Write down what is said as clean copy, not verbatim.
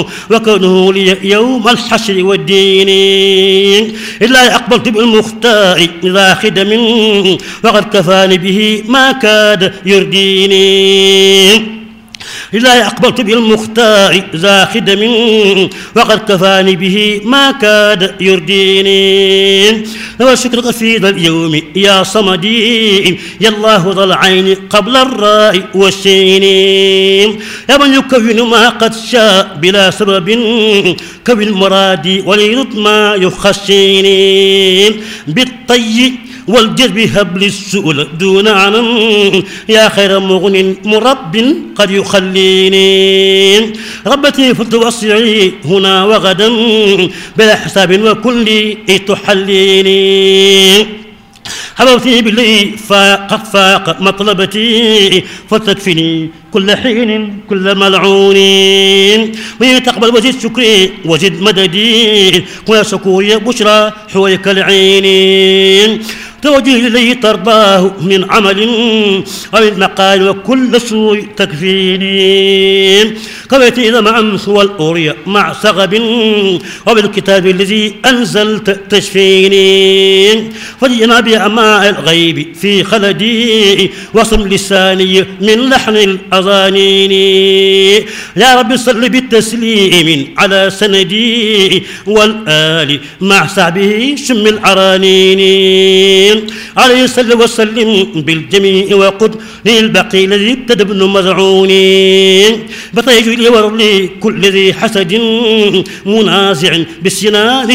وكونه لي يوم الحشر والدين. إلا أقبلت بالمختار إذا خدم وقد كفاني به ما كاد يرديني. إلا أقبلت بالمختار ذا خدم وقد كفاني به ما كاد يرديني. وشكرك في ذا اليوم يا صمدي يا الله ذا العين قبل الراء والسين. يا من يكون ما قد شاء بلا سبب كون المراد وليرد ما يخشيني. بالطي والجذب هبل السؤل دون عنم يا خير مغن مرب قد يخليني. ربتي فتوسعي هنا وغدا بلا حساب وكل تحليني. حبوتي باللي قد فاق مطلبتي فتكفني كل حين كل ملعون. من تقبل وزد شكري وزد مددي ويا شكوري بشرى حويك العين. توجه إليه ترضاه من عمل ومن مقال وكل سوء تكفيني. قبلت إذا مع أمس والأورية مع سغب وبالكتاب الذي أنزلت تشفيني. فجئنا بأماء الغيب في خلدي وصم لساني من لحن الأذانين. يا رب صل بالتسليم على سندي والآل مع صحبه شم العرانين. عليه صل وسلم بالجميع وقد للبقي الذي ابتدى ابن مزعون. بطيج لي ورلي كل ذي حسد منازع بالسنان